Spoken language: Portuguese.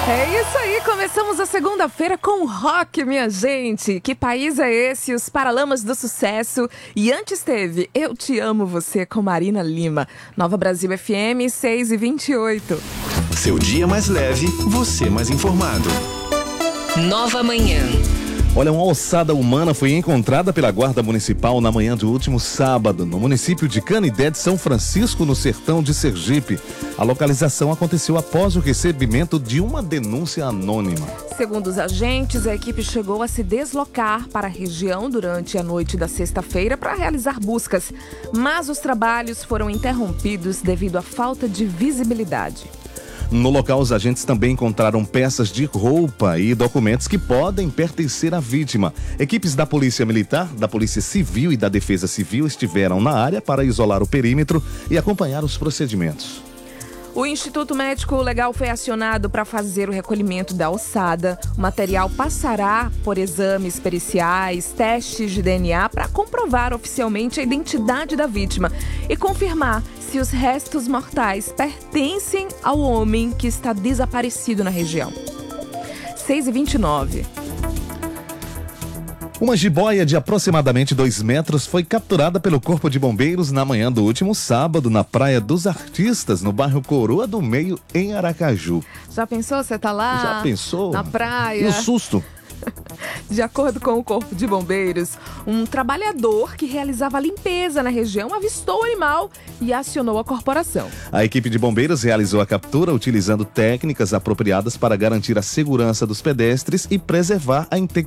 É isso aí, começamos a segunda-feira com rock, minha gente. Que país é esse? Os Paralamas do Sucesso. E antes teve Eu Te Amo Você com Marina Lima. Nova Brasil FM 6h28. Seu dia mais leve, você mais informado. Nova Manhã. Olha, uma ossada humana foi encontrada pela Guarda Municipal na manhã do último sábado, no município de Canidé de São Francisco, no sertão de Sergipe. A localização aconteceu após o recebimento de uma denúncia anônima. Segundo os agentes, a equipe chegou a se deslocar para a região durante a noite da sexta-feira para realizar buscas, mas os trabalhos foram interrompidos devido à falta de visibilidade. No local, os agentes também encontraram peças de roupa e documentos que podem pertencer à vítima. Equipes da Polícia Militar, da Polícia Civil e da Defesa Civil estiveram na área para isolar o perímetro e acompanhar os procedimentos. O Instituto Médico Legal foi acionado para fazer o recolhimento da ossada. O material passará por exames periciais, testes de DNA para comprovar oficialmente a identidade da vítima e confirmar se os restos mortais pertencem ao homem que está desaparecido na região. 6h29. Uma jiboia de aproximadamente 2 metros foi capturada pelo Corpo de Bombeiros na manhã do último sábado na Praia dos Artistas, no bairro Coroa do Meio, em Aracaju. Já pensou? Você tá lá? Já pensou? Na praia. E o susto? De acordo com o Corpo de Bombeiros, um trabalhador que realizava a limpeza na região avistou o animal e acionou a corporação. A equipe de bombeiros realizou a captura utilizando técnicas apropriadas para garantir a segurança dos pedestres e preservar a integridade